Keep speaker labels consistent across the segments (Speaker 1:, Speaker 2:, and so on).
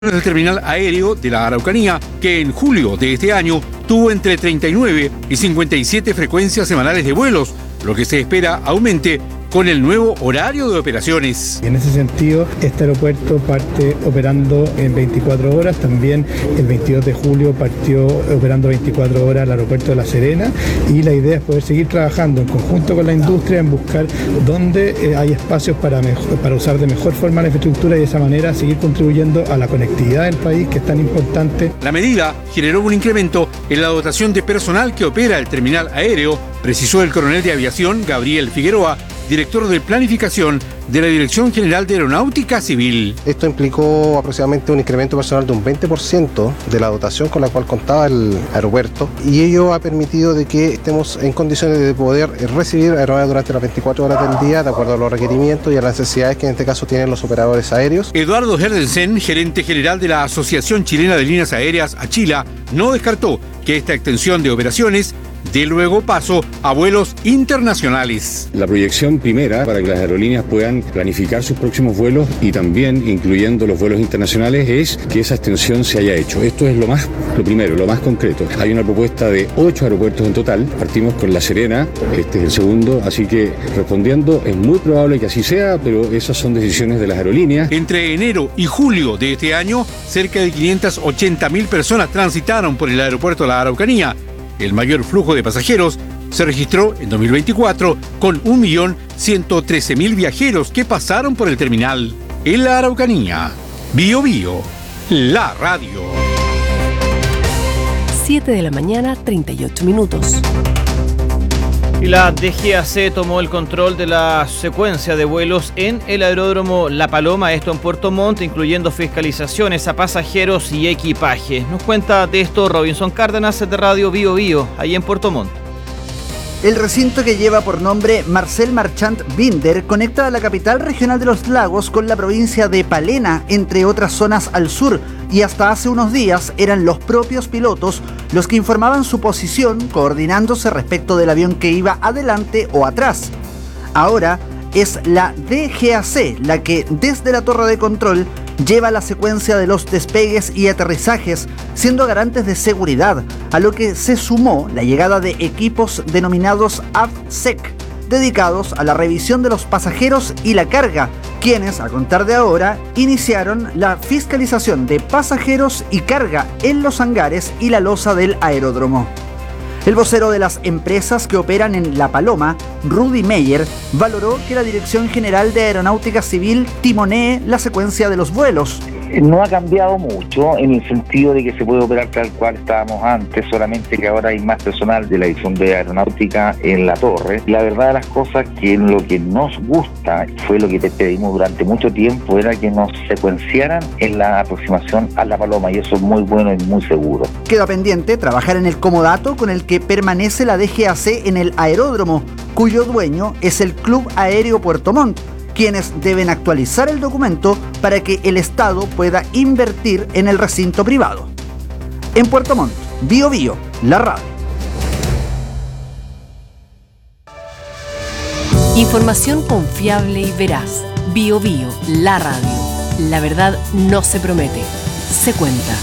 Speaker 1: del terminal aéreo de la Araucanía, que en julio de este año tuvo entre 39 y 57 frecuencias semanales de vuelos, lo que se espera aumente con el nuevo horario de operaciones.
Speaker 2: En ese sentido, este aeropuerto parte operando en 24 horas. También el 22 de julio partió operando 24 horas el aeropuerto de La Serena, y la idea es poder seguir trabajando en conjunto con la industria en buscar dónde hay espacios para usar de mejor forma la infraestructura y de esa manera seguir contribuyendo a la conectividad del país, que es tan importante.
Speaker 1: La medida generó un incremento en la dotación de personal que opera el terminal aéreo, precisó el coronel de aviación Gabriel Figueroa, director de planificación de la Dirección General de Aeronáutica Civil.
Speaker 3: Esto implicó aproximadamente un incremento personal de un 20% de la dotación con la cual contaba el aeropuerto, y ello ha permitido de que estemos en condiciones de poder recibir aeronaves durante las 24 horas del día, de acuerdo a los requerimientos y a las necesidades que en este caso tienen los operadores aéreos.
Speaker 1: Eduardo Herdensen, gerente general de la Asociación Chilena de Líneas Aéreas, ACHILA, no descartó que esta extensión de operaciones dé luego paso a vuelos internacionales.
Speaker 4: La proyección primera para que las aerolíneas puedan planificar sus próximos vuelos, y también incluyendo los vuelos internacionales, es que esa extensión se haya hecho. Esto es lo primero, lo más concreto. Hay una propuesta de 8 aeropuertos en total. Partimos con La Serena, este es el segundo, así que respondiendo, es muy probable que así sea, pero esas son decisiones de las aerolíneas.
Speaker 1: Entre enero y julio de este año, cerca de 580.000 personas transitaron por el aeropuerto de la Araucanía. El mayor flujo de pasajeros se registró en 2024 con 1.113.000 viajeros que pasaron por el terminal. En la Araucanía, Bío Bío, la radio.
Speaker 5: 7 de la mañana, 38 minutos.
Speaker 6: Y la DGAC tomó el control de la secuencia de vuelos en el aeródromo La Paloma, esto en Puerto Montt, incluyendo fiscalizaciones a pasajeros y equipaje. Nos cuenta de esto Robinson Cárdenas de Radio Bío Bío, ahí en Puerto Montt.
Speaker 7: El recinto, que lleva por nombre Marcel Marchand Binder, conecta a la capital regional de los lagos con la provincia de Palena, entre otras zonas al sur, y hasta hace unos días eran los propios pilotos los que informaban su posición, coordinándose respecto del avión que iba adelante o atrás. Ahora es la DGAC la que, desde la torre de control, lleva la secuencia de los despegues y aterrizajes, siendo garantes de seguridad, a lo que se sumó la llegada de equipos denominados AFSEC, dedicados a la revisión de los pasajeros y la carga, quienes, a contar de ahora, iniciaron la fiscalización de pasajeros y carga en los hangares y la losa del aeródromo. El vocero de las empresas que operan en La Paloma, Rudy Meyer, valoró que la Dirección General de Aeronáutica Civil timonee la secuencia de los vuelos.
Speaker 8: No ha cambiado mucho en el sentido de que se puede operar tal cual estábamos antes, solamente que ahora hay más personal de la Dirección de Aeronáutica en la torre. La verdad de las cosas, que lo que nos gusta fue lo que te pedimos durante mucho tiempo, era que nos secuenciaran en la aproximación a La Paloma, y eso es muy bueno y muy seguro.
Speaker 7: Queda pendiente trabajar en el comodato con el que permanece la DGAC en el aeródromo, cuyo dueño es el Club Aéreo Puerto Montt, quienes deben actualizar el documento para que el Estado pueda invertir en el recinto privado. En Puerto Montt, Bío Bío, la radio.
Speaker 5: Información confiable y veraz. Bío Bío, la radio. La verdad no se promete, se cuenta.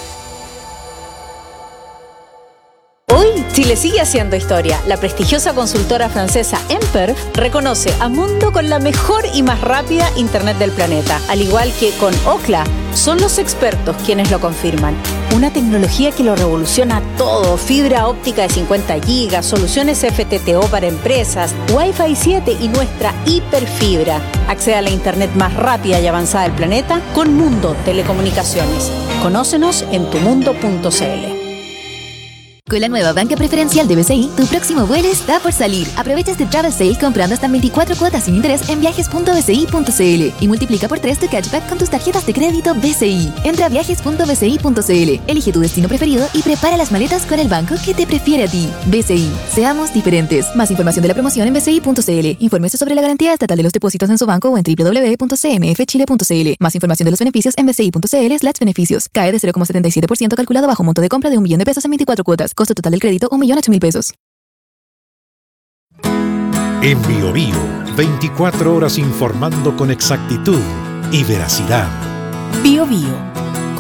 Speaker 9: Hoy, Chile sigue haciendo historia. La prestigiosa consultora francesa Emper reconoce a Mundo con la mejor y más rápida internet del planeta. Al igual que con Ookla, son los expertos quienes lo confirman. Una tecnología que lo revoluciona todo. Fibra óptica de 50 gigas, soluciones FTTO para empresas, Wi-Fi 7 y nuestra hiperfibra. Accede a la internet más rápida y avanzada del planeta con Mundo Telecomunicaciones. Conócenos en tumundo.cl.
Speaker 10: Con la nueva banca preferencial de BCI, tu próximo vuelo está por salir. Aprovecha este Travel Sale comprando hasta 24 cuotas sin interés en viajes.bci.cl y multiplica por 3 tu cashback con tus tarjetas de crédito BCI. Entra a viajes.bci.cl, elige tu destino preferido y prepara las maletas con el banco que te prefiere a ti. BCI, seamos diferentes. Más información de la promoción en bci.cl. Infórmese sobre la garantía estatal de los depósitos en su banco o en www.cmfchile.cl. Más información de los beneficios en bci.cl/beneficios. Cae de 0,77% calculado bajo monto de compra de $1.000.000 en 24 cuotas. Costo total del crédito, $1.008.000.
Speaker 11: En Bío Bío, 24 horas informando con exactitud y veracidad.
Speaker 5: Bío Bío.